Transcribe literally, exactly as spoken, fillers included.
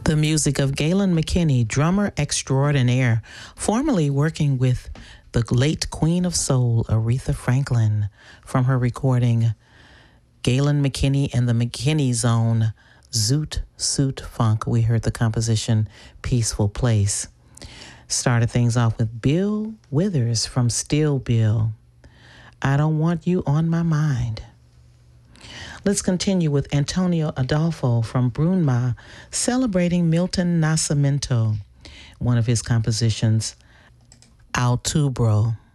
The music of Galen McKinney, drummer extraordinaire, formerly working with the late Queen of Soul, Aretha Franklin, from her recording Galen McKinney and the McKinney Zone, Zoot Suit Funk. We heard the composition Peaceful Place. Started things off with Bill Withers from Still Bill, I Don't Want You on My Mind. Let's continue with Antonio Adolfo from Brunma, celebrating Milton Nascimento, one of his compositions, Altubro.